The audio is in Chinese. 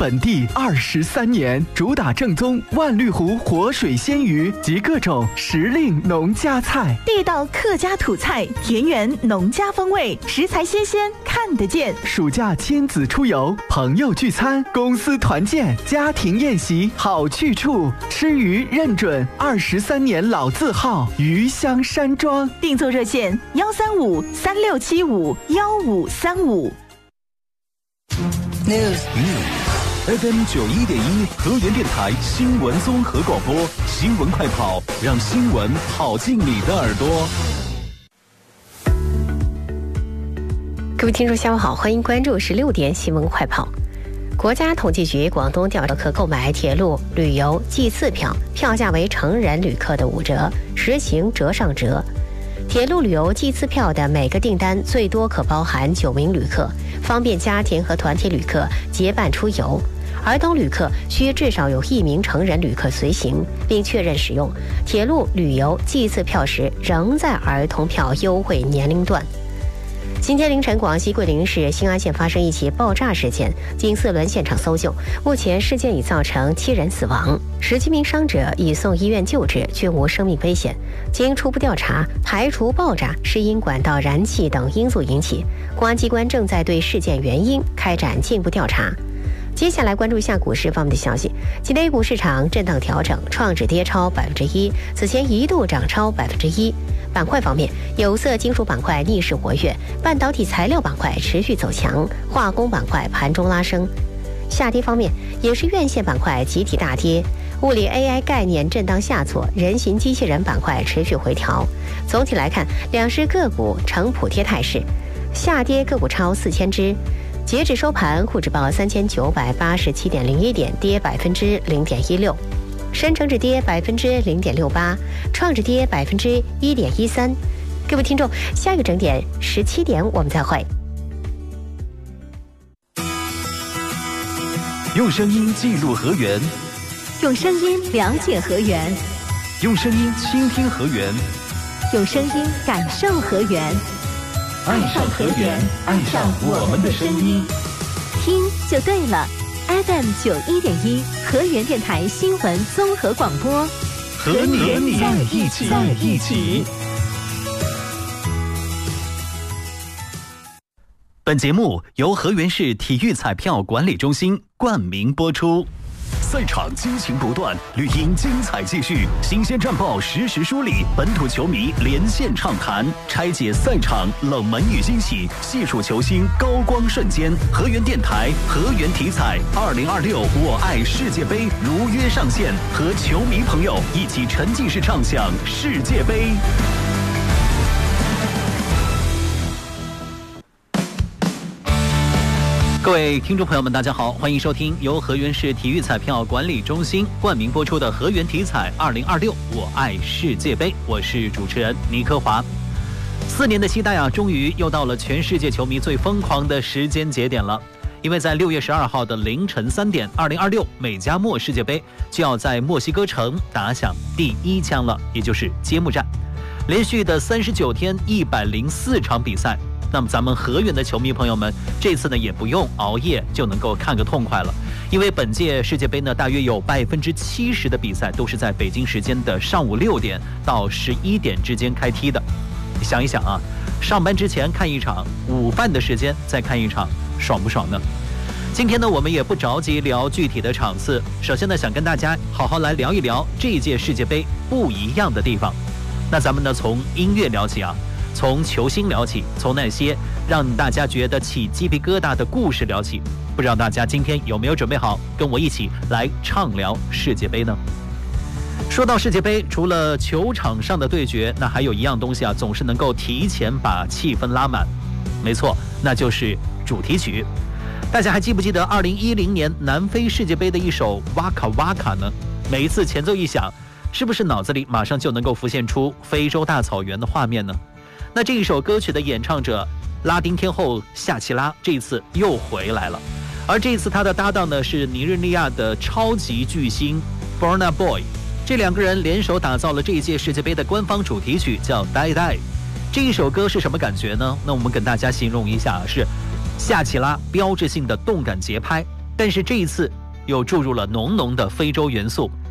本地23年，主打正宗万绿湖活水鲜鱼及各种时令农家菜， 地道客家土菜，田园农家风味，食材新鲜看得见。 暑假亲子出游，朋友聚餐，公司团建，家庭宴席好去处，吃鱼认准23年老字号鱼香山庄。 订座热线13536751535。 News FM 91.1河源电台新闻综合广播，新闻快跑，让新闻跑进你的耳朵。 各位听众下午好，欢迎关注16点新闻快跑。国家统计局广东调查可购买铁路旅游季次票，票价为成人旅客的5折，实行折上折。铁路旅游季次票的每个订单最多可包含9名旅客，方便家庭和团体旅客结伴出游。儿童旅客需至少有1名成人旅客随行，并确认使用铁路旅游季次票时仍在儿童票优惠年龄段。今天凌晨，广西桂林市兴安县发生一起爆炸事件，经4轮现场搜救，目前事件已造成7人死亡，17名伤者已送医院救治，均无生命危险。经初步调查，排除爆炸是因管道燃气等因素引起，公安机关正在对事件原因开展进一步调查。接下来关注一下股市方面的消息。今天 A 股市场震荡调整，创指跌超1%，此前一度涨超1%。板块方面，有色金属板块逆势活跃，半导体材料板块持续走强，化工板块盘中拉升。下跌方面，也是院线板块集体大跌，物理 AI 概念震荡下挫，人形机器人板块持续回调。总体来看，两市个股呈普跌态势，下跌个股超4000只。截止收盘，沪指报3987.01点，跌0.16%；深成指跌0.68%，创指跌1.13%。各位听众，下一个整点17点我们再会。 用声音记录河源， 用声音了解河源， 用声音倾听河源， 用声音感受河源。 爱上河源，爱上我们的声音， 听就对了。FM 91.1河源电台新闻综合广播， 和你在一起。本节目由河源市体育彩票管理中心冠名播出。赛场激情不断，绿茵精彩继续，新鲜战报实时梳理，本土球迷连线畅谈，拆解赛场冷门与惊喜，细数球星高光瞬间。河源电台河源体彩2026我爱世界杯如约上线，和球迷朋友一起沉浸式畅享世界杯。各位听众朋友们，大家好，欢迎收听由河源市体育彩票管理中心冠名播出的河源体彩2026我爱世界杯，我是主持人倪科华。4年的期待啊，终于又到了全世界球迷最疯狂的时间节点了。因为在6月12号的凌晨3点，2026美加墨世界杯就要在墨西哥城打响第1枪了，也就是揭幕战。连续的39天104场比赛，那么咱们河源的球迷朋友们，这次呢也不用熬夜就能够看个痛快了，因为本届世界杯呢，大约有70%的比赛都是在北京时间的上午6点到11点之间开踢的。想一想啊，上班之前看一场，午饭的时间再看一场，爽不爽呢？今天呢，我们也不着急聊具体的场次，首先呢，想跟大家好好来聊一聊这一届世界杯不一样的地方。那咱们呢，从音乐聊起啊。从球星聊起，从那些让大家觉得起鸡皮疙瘩的故事聊起，不知道大家今天有没有准备好跟我一起来畅聊世界杯呢？说到世界杯，除了球场上的对决，那还有一样东西啊，总是能够提前把气氛拉满。没错，那就是主题曲。大家还记不记得2010年南非世界杯的一首哇卡哇卡呢？每一次前奏一响，是不是脑子里马上就能够浮现出非洲大草原的画面呢？那这一首歌曲的演唱者拉丁天后夏奇拉这一次又回来了，而这一次他的搭档呢是尼日利亚的超级巨星 Burna Boy， 这2个人联手打造了这一届世界杯的官方主题曲，叫 Die Die。 这一首歌是什么感觉呢？那我们跟大家形容一下，是夏奇拉标志性的动感节拍， 但是这一次又注入了浓浓的非洲元素，